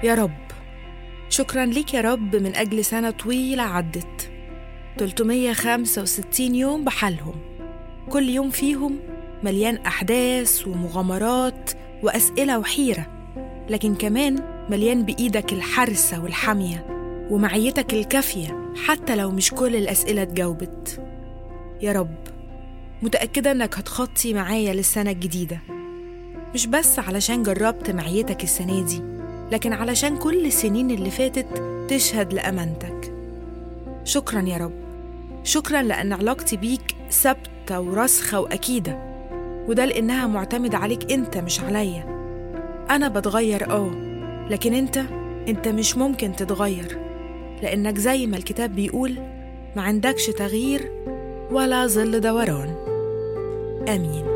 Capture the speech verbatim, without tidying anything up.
يا رب، شكراً ليك يا رب من أجل سنة طويلة عدت، ثلاثمية وخمسة وستين يوم بحالهم، كل يوم فيهم مليان أحداث ومغامرات وأسئلة وحيرة، لكن كمان مليان بإيدك الحرسة والحامية ومعيتك الكافية حتى لو مش كل الأسئلة اتجاوبت. يا رب، متأكدة أنك هتخطي معايا للسنة الجديدة، مش بس علشان جربت معيتك السنة دي، لكن علشان كل السنين اللي فاتت تشهد لأمانتك. شكراً يا رب، شكراً لأن علاقتي بيك ثابتة وراسخة وأكيدة، وده لأنها معتمدة عليك أنت مش عليا. أنا بتغير آه لكن أنت أنت مش ممكن تتغير، لأنك زي ما الكتاب بيقول ما عندكش تغيير ولا ظل دوران. آمين.